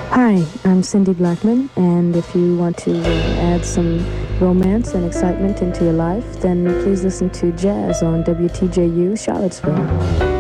Hi, I'm Cindy Blackman, and if you want to add some romance and excitement into your life, then please listen to Jazz on WTJU Charlottesville.